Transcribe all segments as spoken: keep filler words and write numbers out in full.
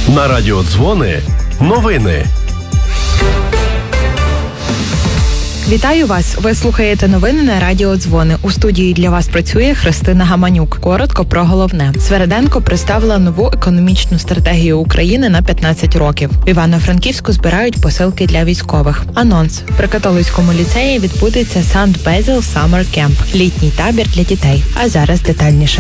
На радіо Дзвони новини. Вітаю вас! Ви слухаєте новини на радіо Дзвони. У студії для вас працює Христина Гаманюк. Коротко про головне. Свериденко представила нову економічну стратегію України на п'ятнадцять років. В Івано-Франківську збирають посилки для військових. Анонс. При католицькому ліцеї відбудеться Сант Безіл Summer Camp – літній табір для дітей. А зараз детальніше.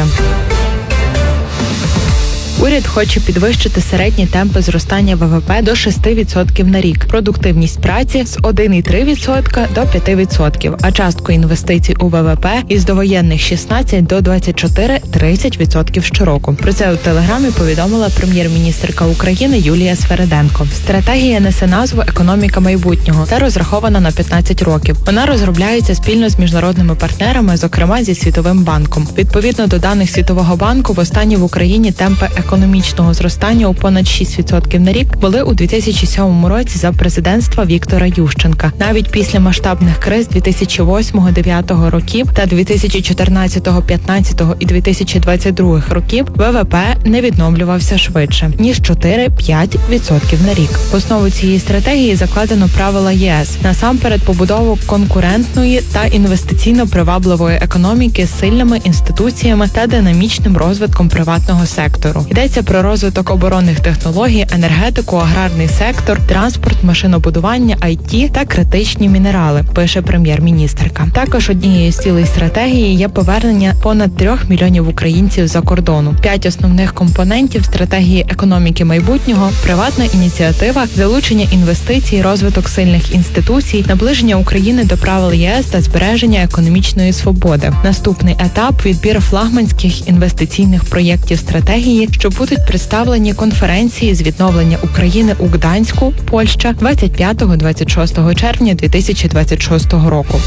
Уряд хоче підвищити середні темпи зростання ВВП до шість відсотків на рік, продуктивність праці з один цілих три десятих відсотка до п'ять відсотків, а частку інвестицій у ВВП із довоєнних шістнадцять до двадцять чотири - тридцять відсотків щороку. Про це у Телеграмі повідомила прем'єр-міністерка України Юлія Свериденко. Стратегія несе назву «Економіка майбутнього» та розрахована на п'ятнадцять років. Вона розробляється спільно з міжнародними партнерами, зокрема зі Світовим банком. Відповідно до даних Світового банку, востаннє в Україні темпи економічного зростання у понад шість відсотків на рік були у дві тисячі сьомому році за президентства Віктора Ющенка. Навіть після масштабних криз дві тисячі восьмого - дев'ятого років та дві тисячі чотирнадцятого - п'ятнадцятого і дві тисячі двадцять другого років ВВП не відновлювався швидше, ніж чотири - п'ять відсотків на рік. В основу цієї стратегії закладено правила ЄС. Насамперед побудову конкурентної та інвестиційно привабливої економіки з сильними інституціями та динамічним розвитком приватного сектору. Йдеться про розвиток оборонних технологій, енергетику, аграрний сектор, транспорт, машинобудування, ай ті та критичні мінерали, пише прем'єр-міністерка. Також однією з цілей стратегії є повернення понад трьох мільйонів українців за кордону. П'ять основних компонентів стратегії економіки майбутнього – приватна ініціатива, залучення інвестицій, розвиток сильних інституцій, наближення України до правил ЄС та збереження економічної свободи. Наступний етап – відбір флагманських інвестиційних проєктів стратегії, що будуть представлені конференції з відновлення України у Гданську, Польща, двадцять п'ятого - двадцять шостого червня дві тисячі двадцять шостого року.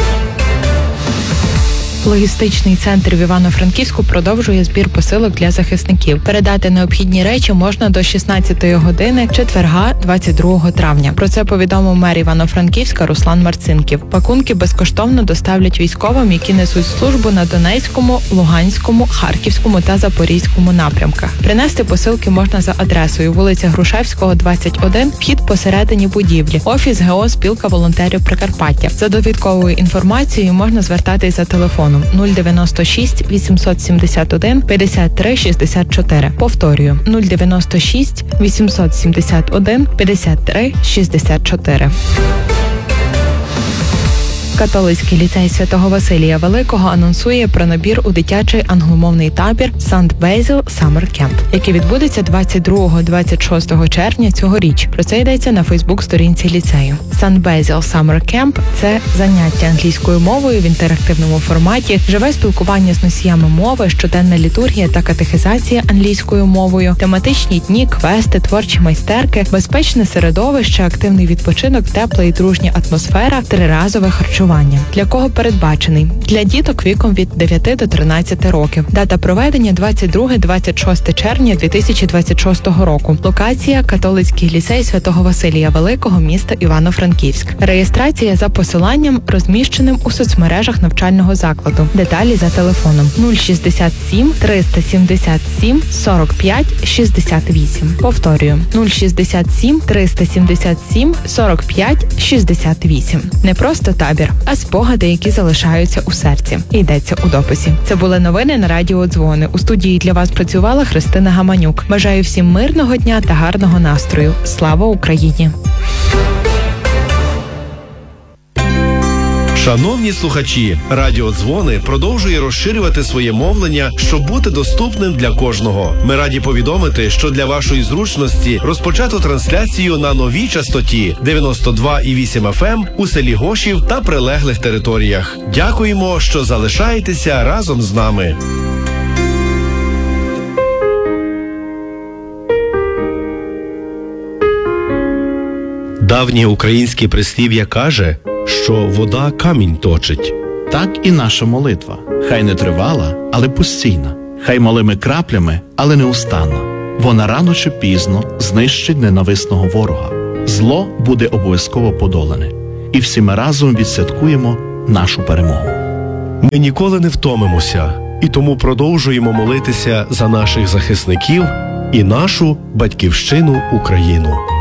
Логістичний центр в Івано-Франківську продовжує збір посилок для захисників. Передати необхідні речі можна до шістнадцятої години четверга, двадцять другого травня. Про це повідомив мер Івано-Франківська Руслан Марцинків. Пакунки безкоштовно доставлять військовим, які несуть службу на Донецькому, Луганському, Харківському та Запорізькому напрямках. Принести посилки можна за адресою вулиця Грушевського, двадцять один, вхід посередині будівлі, офіс ГО «Спілка волонтерів Прикарпаття». За довідковою інформацією можна звертатись за телефоном нуль дев'яносто шість вісімсот сімдесят один п'ятдесят три шістдесят чотири. Повторюю, нуль дев'яносто шість вісімсот сімдесят один п'ятдесят три шістдесят чотири. Католицький ліцей Святого Василія Великого анонсує про набір у дитячий англомовний табір Сант Безіл Summer Camp, який відбудеться двадцять другого - двадцять шостого червня цьогоріч. Про це йдеться на Фейсбук-сторінці ліцею. Сант Безіл Summer Camp – це заняття англійською мовою в інтерактивному форматі, живе спілкування з носіями мови, щоденна літургія та катехизація англійською мовою, тематичні дні, квести, творчі майстерки, безпечне середовище, активний відпочинок, тепла і дружня атмосфера, триразове харчування. Для кого передбачений? Для діток віком від дев'яти до тринадцяти років. Дата проведення двадцять друге - двадцять шосте червня дві тисячі двадцять шостого року. Локація – Католицький ліцей Святого Василія Великого, міста Івано-Франківськ. Реєстрація за посиланням, розміщеним у соцмережах навчального закладу. Деталі за телефоном нуль шістдесят сім триста сімдесят сім сорок п'ять шістдесят вісім. Повторюю, нуль шістдесят сім триста сімдесят сім сорок п'ять шістдесят вісім. Не просто табір, а спогади, які залишаються у серці. Йдеться у дописі. Це були новини на радіо Дзвони. У студії для вас працювала Христина Гаманюк. Бажаю всім мирного дня та гарного настрою. Слава Україні! Шановні слухачі, радіо Дзвони продовжує розширювати своє мовлення, щоб бути доступним для кожного. Ми раді повідомити, що для вашої зручності розпочато трансляцію на новій частоті дев'яносто два і вісім еф ем у селі Гошів та прилеглих територіях. Дякуємо, що залишаєтеся разом з нами. Давнє українське прислів'я каже, що вода камінь точить. Так і наша молитва. Хай не тривала, але постійна. Хай малими краплями, але неустанна. Вона рано чи пізно знищить ненависного ворога. Зло буде обов'язково подолане. І всі ми разом відсвяткуємо нашу перемогу. Ми ніколи не втомимося, і тому продовжуємо молитися за наших захисників і нашу батьківщину Україну.